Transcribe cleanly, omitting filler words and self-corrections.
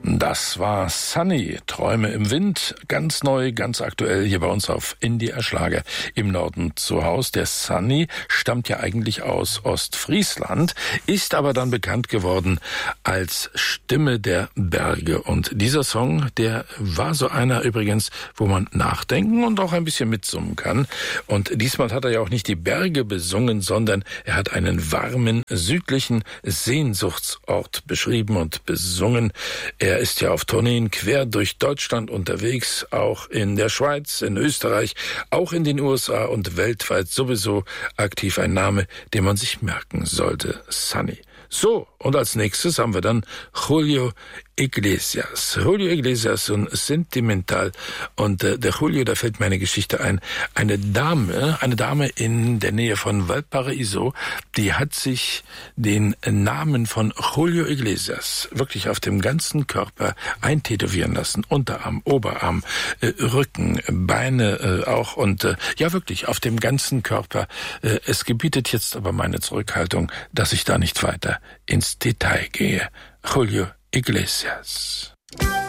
Das war Sunny, Träume im Wind, ganz neu, ganz aktuell hier bei uns auf NDR Schlager im Norden zu Haus. Der Sunny stammt ja eigentlich aus Ostfriesland, ist aber dann bekannt geworden als Stimme der Berge. Und dieser Song, der war so einer übrigens, wo man nachdenken und auch ein bisschen mitsummen kann. Und diesmal hat er ja auch nicht die Berge besungen, sondern er hat einen warmen, südlichen Sehnsuchtsort beschrieben und besungen. Er ist ja auf Tourneen quer durch Deutschland unterwegs, auch in der Schweiz, in Österreich, auch in den USA und weltweit sowieso aktiv. Ein Name, den man sich merken sollte. Sunny. So, und als nächstes haben wir dann Julio Iglesias. Julio Iglesias, so ein Sentimental. Und der Julio, da fällt mir eine Geschichte ein. Eine Dame in der Nähe von Valparaiso, die hat sich den Namen von Julio Iglesias wirklich auf dem ganzen Körper eintätowieren lassen. Unterarm, Oberarm, Rücken, Beine auch und ja wirklich auf dem ganzen Körper. Es gebietet jetzt aber meine Zurückhaltung, dass ich da nicht weiter ins Detail gehe. Julio Iglesias.